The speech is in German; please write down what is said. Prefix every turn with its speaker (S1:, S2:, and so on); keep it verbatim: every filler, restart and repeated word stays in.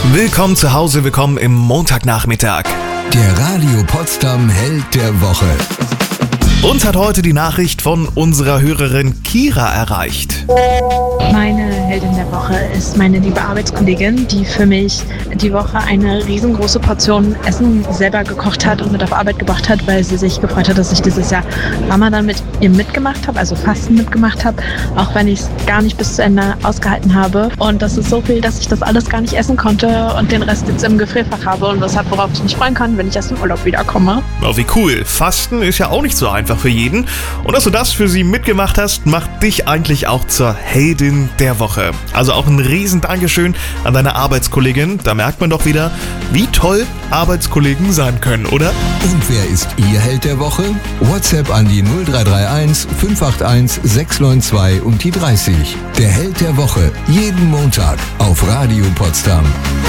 S1: Willkommen zu Hause, willkommen im Montagnachmittag.
S2: Der Radio Potsdam Held der Woche.
S1: Uns hat heute die Nachricht von unserer Hörerin Kira erreicht.
S3: Meine Heldin der Woche ist meine liebe Arbeitskollegin, die für mich die Woche eine riesengroße Portion Essen selber gekocht hat und mit auf Arbeit gebracht hat, weil sie sich gefreut hat, dass ich dieses Jahr Ramadan mit ihr mitgemacht habe, also Fasten mitgemacht habe, auch wenn ich es gar nicht bis zu Ende ausgehalten habe. Und das ist so viel, dass ich das alles gar nicht essen konnte und den Rest jetzt im Gefrierfach habe und weshalb, worauf ich mich freuen kann, wenn ich aus dem Urlaub wiederkomme.
S1: Oh, wie cool. Fasten ist ja auch nicht so einfach für jeden. Und dass du das für sie mitgemacht hast, macht dich eigentlich auch zur Heldin der Woche. Also auch ein riesen Dankeschön an deine Arbeitskollegin. Da merkt man doch wieder, wie toll Arbeitskollegen sein können, oder?
S2: Und wer ist Ihr Held der Woche? WhatsApp an die null drei drei eins fünf acht eins sechs neun zwei und die dreißig. Der Held der Woche, jeden Montag auf Radio Potsdam.